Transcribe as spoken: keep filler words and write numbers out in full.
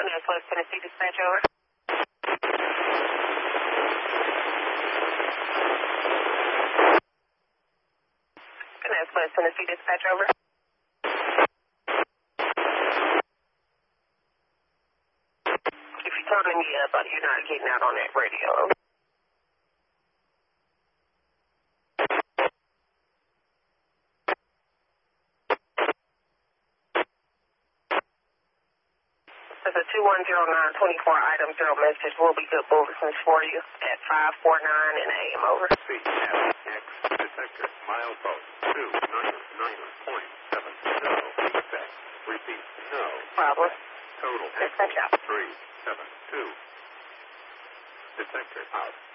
West Tennessee dispatch, over. West Tennessee dispatch, over. If you're telling me uh, but you're not getting out on that radio. There's a two one zero nine two four item zero message. Will be good bulletins for you at five four nine in A M, over. C F X detector milepost two nine nine point seven. No effect. Repeat. No. Problem. Total Dispatch out. three seven two. Detector out.